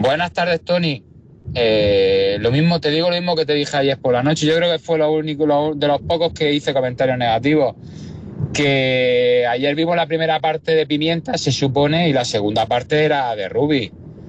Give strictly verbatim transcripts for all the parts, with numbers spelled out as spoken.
Buenas tardes, Tony. Eh, lo mismo te digo, lo mismo que te dije ayer por la noche. Yo creo que fue lo único lo, de los pocos que hice comentarios negativos. Que ayer vimos la primera parte de Pimienta, se supone, y la segunda parte era de Rubi.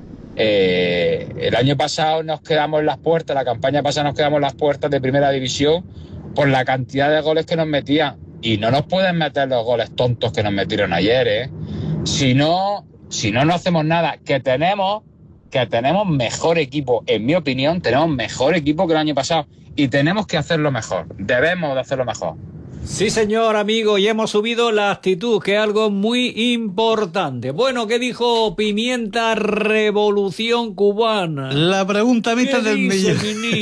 Eh, el año pasado nos quedamos en las puertas, la campaña pasada nos quedamos en las puertas de Primera División por la cantidad de goles que nos metían. Y no nos pueden meter los goles tontos que nos metieron ayer, ¿eh? Si no, si no, no hacemos nada. Que tenemos, que tenemos mejor equipo, en mi opinión, tenemos mejor equipo que el año pasado. Y tenemos que hacerlo mejor. Debemos de hacerlo mejor. Sí, señor, amigo, y hemos subido la actitud, que es algo muy importante. Bueno, ¿qué dijo Pimienta Revolución Cubana? La pregunta, mister, del millón.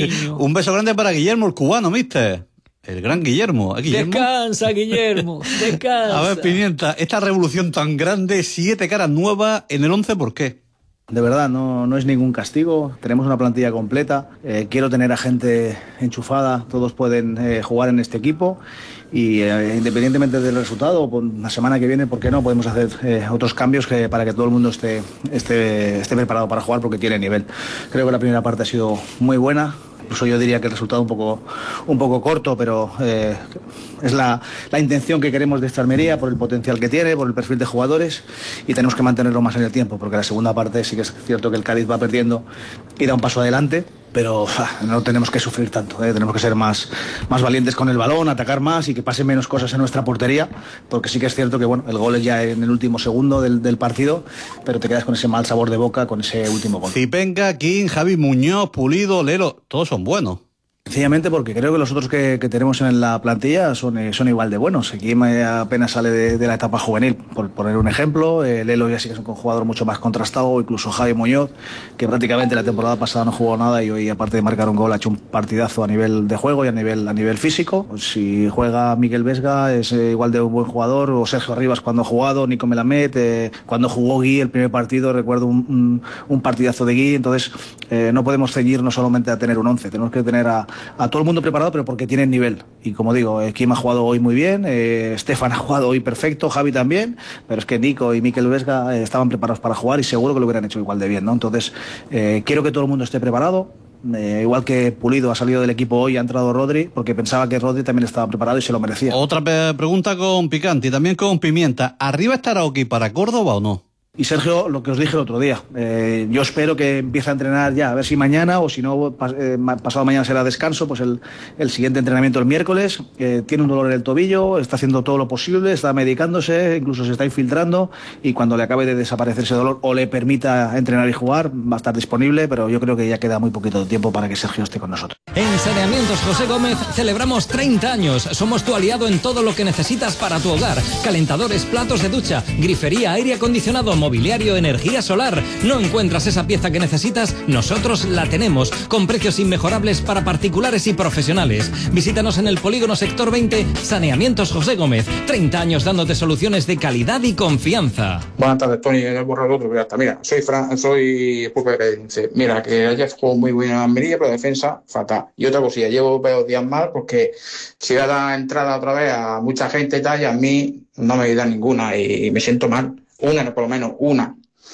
Un beso grande para Guillermo, el cubano, mister. El gran Guillermo. ¿Eh, Guillermo? Descansa, Guillermo, descansa. A ver, Pimienta, esta revolución tan grande, siete caras nuevas en el once, ¿por qué? De verdad, no, no es ningún castigo. Tenemos una plantilla completa. Eh, quiero tener a gente enchufada. Todos pueden eh, jugar en este equipo. Y eh, independientemente del resultado, la semana que viene, ¿por qué no? Podemos hacer eh, otros cambios que, para que todo el mundo esté, esté, esté preparado para jugar porque tiene nivel. Creo que la primera parte ha sido muy buena. Incluso yo diría que el resultado un poco, un poco corto, pero eh, es la, la intención que queremos de esta Almería por el potencial que tiene, por el perfil de jugadores, y tenemos que mantenerlo más en el tiempo, porque la segunda parte sí que es cierto que el Cádiz va perdiendo y da un paso adelante, pero uf, no tenemos que sufrir tanto, ¿eh? Tenemos que ser más, más valientes con el balón, atacar más y que pasen menos cosas en nuestra portería, porque sí que es cierto que bueno, el gol es ya en el último segundo del, del partido, pero te quedas con ese mal sabor de boca con ese último gol. Zipenga, King, Javi Muñoz, Pulido, Lelo, todos son buenos. Sencillamente porque creo que los otros que, que tenemos en la plantilla son, eh, son igual de buenos. Aquí apenas sale de, de la etapa juvenil, por poner un ejemplo. Eh, Lelo ya sí que es un jugador mucho más contrastado, incluso Javi Muñoz, que prácticamente la temporada pasada no jugó nada y hoy, aparte de marcar un gol, ha hecho un partidazo a nivel de juego y a nivel, a nivel físico. Si juega Miguel Vesga es eh, igual de un buen jugador, o Sergio Arribas cuando ha jugado, Nico Melamed, eh, cuando jugó Gui el primer partido, recuerdo un, un, un partidazo de Gui. Entonces eh, no podemos ceñirnos solamente a tener un once, tenemos que tener a a todo el mundo preparado, pero porque tienen nivel. Y como digo, eh, Kim ha jugado hoy muy bien, eh, Stefan ha jugado hoy perfecto, Javi también, pero es que Nico y Mikel Vesga eh, estaban preparados para jugar y seguro que lo hubieran hecho igual de bien, ¿no? Entonces, eh, quiero que todo el mundo esté preparado. Eh, igual que Pulido ha salido del equipo hoy, ha entrado Rodri, porque pensaba que Rodri también estaba preparado y se lo merecía. Otra pe- pregunta con picante y también con Pimienta. ¿Arriba estará Oki para Córdoba o no? Y Sergio, lo que os dije el otro día, eh, yo espero que empiece a entrenar ya, a ver si mañana o si no, pas, eh, pasado mañana será descanso, pues el, el siguiente entrenamiento el miércoles. Eh, tiene un dolor en el tobillo, está haciendo todo lo posible, está medicándose, incluso se está infiltrando, y cuando le acabe de desaparecer ese dolor o le permita entrenar y jugar, va a estar disponible, pero yo creo que ya queda muy poquito de tiempo para que Sergio esté con nosotros. En Saneamientos José Gómez celebramos treinta años. Somos tu aliado en todo lo que necesitas para tu hogar. Calentadores, platos de ducha, grifería, aire acondicionado, mobiliario, energía solar. ¿No encuentras esa pieza que necesitas? Nosotros la tenemos, con precios inmejorables para particulares y profesionales. Visítanos en el Polígono Sector veinte, Saneamientos José Gómez. treinta años dándote soluciones de calidad y confianza. Buenas tardes, Tony. He borrado otro, pero hasta, mira, soy Fran, soy Pulpe Pérez. Mira, que ayer jugó muy buena en Almería, pero defensa fatal. Y otra cosilla, llevo varios días mal porque si voy a dar entrada otra vez a mucha gente y tal, y a mí no me da ninguna y me siento mal. Una, por lo menos, una.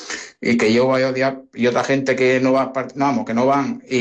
Y que llevo varios días y otra gente que no va, no, vamos, que no van y,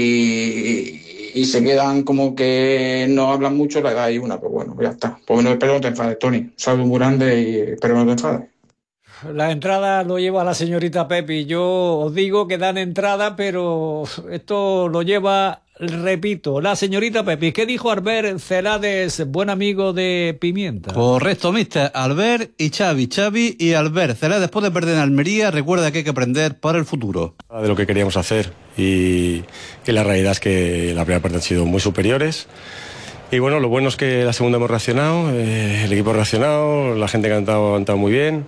y, y se quedan como que no hablan mucho, le da ahí una, pues bueno, pues ya está. Pues bueno, espero no te enfades, Tony. Salud muy grande y espero no te enfades. La entrada lo lleva la señorita Pepi. Yo os digo que dan entrada, pero esto lo lleva, repito, la señorita Pepi. ¿Qué dijo Albert Celades, buen amigo de Pimienta? Correcto, mister. Albert y Xavi. Xavi y Albert Celades, después de perder en Almería, recuerda que hay que aprender para el futuro. De lo que queríamos hacer y, y la realidad es que la primera parte han sido muy superiores. Y bueno, lo bueno es que la segunda hemos reaccionado, eh, el equipo ha reaccionado, la gente ha cantado, ha cantado muy bien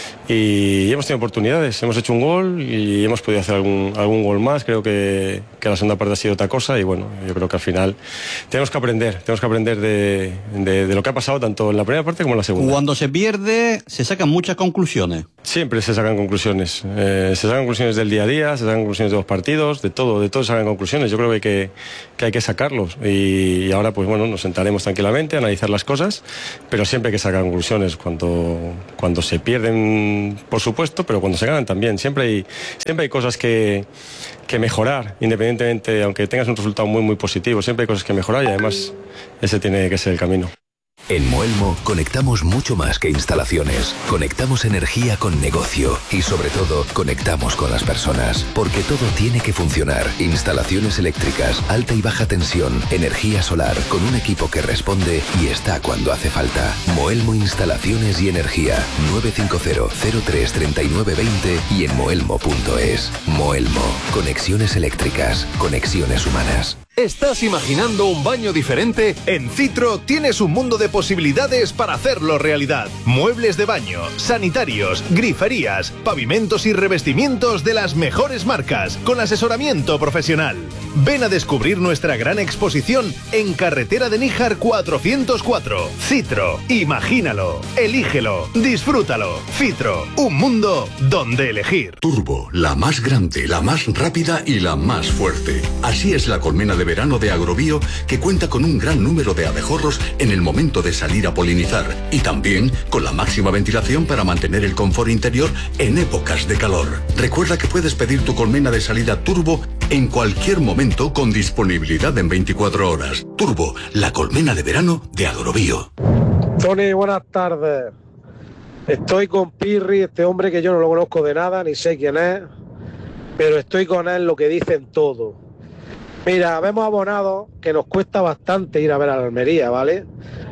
y hemos tenido oportunidades, hemos hecho un gol y hemos podido hacer algún, algún gol más. Creo que, que la segunda parte ha sido otra cosa y bueno, yo creo que al final tenemos que aprender, tenemos que aprender de, de, de lo que ha pasado tanto en la primera parte como en la segunda. Cuando se pierde, se sacan muchas conclusiones. Siempre se sacan conclusiones, eh, se sacan conclusiones del día a día, se sacan conclusiones de los partidos, de todo, de todo se sacan conclusiones. Yo creo que hay que, que, hay que sacarlos y, y ahora pues bueno, nos sentaremos tranquilamente a analizar las cosas, pero siempre hay que sacar conclusiones cuando, cuando se pierden, por supuesto, pero cuando se ganan también. Siempre hay, siempre hay cosas que, que mejorar, independientemente, aunque tengas un resultado muy, muy positivo. Siempre hay cosas que mejorar y además ese tiene que ser el camino. En Moelmo conectamos mucho más que instalaciones. Conectamos energía con negocio y sobre todo conectamos con las personas, porque todo tiene que funcionar. Instalaciones eléctricas, alta y baja tensión, energía solar, con un equipo que responde y está cuando hace falta. Moelmo Instalaciones y Energía. nueve cinco cero, cero tres, tres nueve dos cero y en moelmo punto es. Moelmo. Conexiones eléctricas. Conexiones humanas. ¿Estás imaginando un baño diferente? En Citro tienes un mundo de posibilidades para hacerlo realidad. Muebles de baño, sanitarios, griferías, pavimentos y revestimientos de las mejores marcas, con asesoramiento profesional. Ven a descubrir nuestra gran exposición en Carretera de Níjar cuatrocientos cuatro. Citro, imagínalo, elígelo, disfrútalo. Citro, un mundo donde elegir. Turbo, la más grande, la más rápida y la más fuerte. Así es la colmena de verano de Agrobio, que cuenta con un gran número de abejorros en el momento de salir a polinizar y también con la máxima ventilación para mantener el confort interior en épocas de calor. Recuerda que puedes pedir tu colmena de salida Turbo en cualquier momento con disponibilidad en veinticuatro horas. Turbo, la colmena de verano de Agrobio. Tony, buenas tardes. Estoy con Pirri, este hombre que yo no lo conozco de nada, ni sé quién es, pero estoy con él lo que dicen todo. Mira, vemos abonados que nos cuesta bastante ir a ver a la Almería, ¿vale?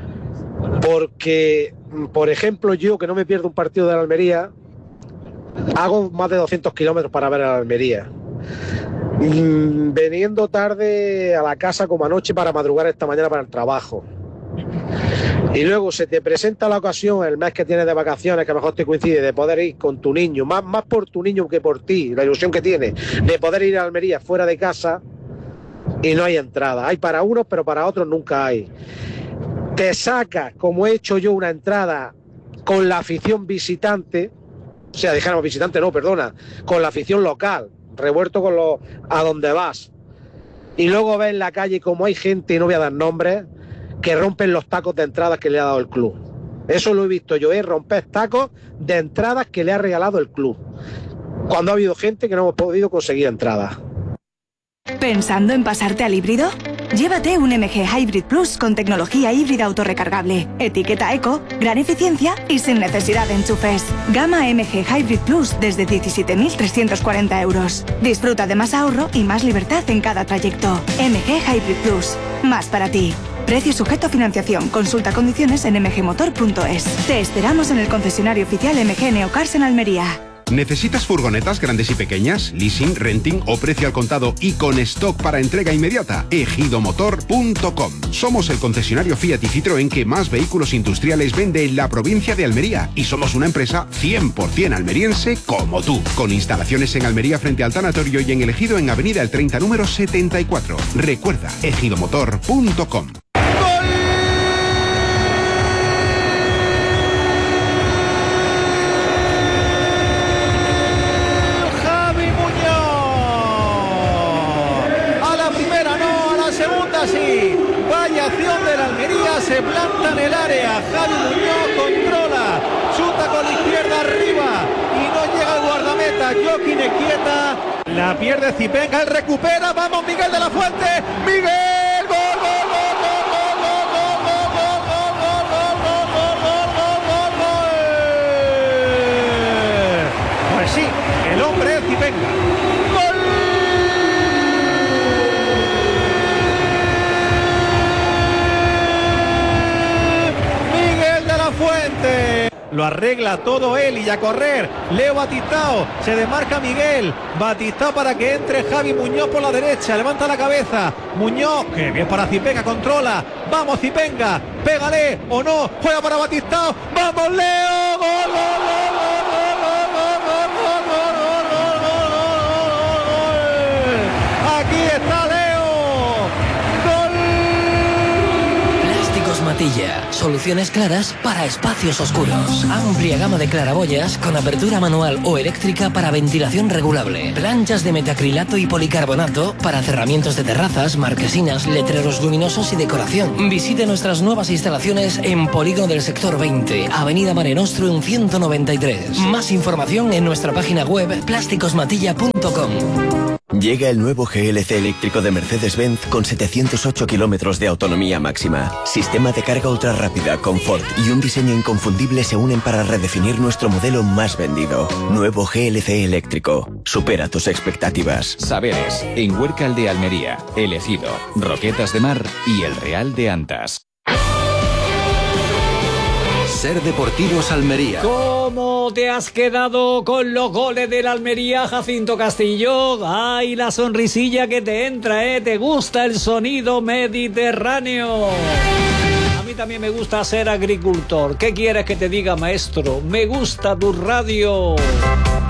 Porque, por ejemplo, yo que no me pierdo un partido de la Almería, hago más de doscientos kilómetros para ver a la Almería. Mm, veniendo tarde a la casa como anoche para madrugar esta mañana para el trabajo. Y luego se te presenta la ocasión, el mes que tienes de vacaciones, que mejor te coincide, de poder ir con tu niño, más, más por tu niño que por ti, la ilusión que tienes, de poder ir a Almería fuera de casa. Y no hay entrada. Hay para unos, pero para otros nunca hay. Te sacas, como he hecho yo, una entrada con la afición visitante, o sea, dijéramos visitante, no, perdona, con la afición local, revuelto con lo a donde vas. Y luego ves en la calle como hay gente, y no voy a dar nombres, que rompen los tacos de entradas que le ha dado el club. Eso lo he visto yo, es romper tacos de entradas que le ha regalado el club. Cuando ha habido gente que no hemos podido conseguir entradas. ¿Pensando en pasarte al híbrido? Llévate un M G Hybrid Plus con tecnología híbrida autorrecargable, etiqueta eco, gran eficiencia y sin necesidad de enchufes. Gama M G Hybrid Plus desde diecisiete mil trescientos cuarenta euros. Disfruta de más ahorro y más libertad en cada trayecto. M G Hybrid Plus, más para ti. Precio sujeto a financiación. Consulta condiciones en m g motor punto es. Te esperamos en el concesionario oficial M G Neocars en Almería. ¿Necesitas furgonetas grandes y pequeñas, leasing, renting o precio al contado y con stock para entrega inmediata? ejido motor punto com. Somos el concesionario Fiat y Citroën que más vehículos industriales vende en la provincia de Almería y somos una empresa cien por ciento almeriense como tú, con instalaciones en Almería frente al tanatorio y en el Ejido en Avenida El treinta número setenta y cuatro. Recuerda, ejido motor punto com. Sí, vaya acción de la Almería, se planta en el área, Javi Muñoz controla, chuta con la izquierda arriba y no llega el guardameta, Joaquín Esquieta, la pierde Zipenga, él recupera, vamos Miguel de la Fuente, Miguel, gol, gol, gol, gol, gol, gol, gol, gol, gol, gol, gol, gol, gol, gol, gol. Pues sí, el hombre es Zipenga. Fuente. Lo arregla todo él y a correr. Leo Batistao. Se desmarca Miguel. Batistao para que entre Javi Muñoz por la derecha. Levanta la cabeza. Muñoz. Que bien para Zipenga. Controla. Vamos Zipenga. Pégale o no. Juega para Batistao. Vamos Leo. Gol, gol, gol, gol, gol, gol, gol, gol, gol, gol, gol, gol. Aquí está Leo. Gol. Plásticos Matilla. Soluciones claras para espacios oscuros. Amplia gama de claraboyas con apertura manual o eléctrica para ventilación regulable. Planchas de metacrilato y policarbonato para cerramientos de terrazas, marquesinas, letreros luminosos y decoración. Visite nuestras nuevas instalaciones en Polígono del Sector veinte, Avenida Mare Nostrum ciento noventa y tres. Más información en nuestra página web plásticos matilla punto com. Llega el nuevo G L C eléctrico de Mercedes-Benz con setecientos ocho kilómetros de autonomía máxima. Sistema de carga ultra rápida, confort y un diseño inconfundible se unen para redefinir nuestro modelo más vendido. Nuevo G L C eléctrico. Supera tus expectativas. Saberes, en Huércal de Almería, El Ejido, Roquetas de Mar y El Real de Antas. Ser Deportivos Almería. ¿Cómo te has quedado con los goles del Almería, Jacinto Castillo? ¡Ay, la sonrisilla que te entra, eh! ¿Te gusta el sonido mediterráneo? A mí también me gusta ser agricultor. ¿Qué quieres que te diga, maestro? Me gusta tu radio.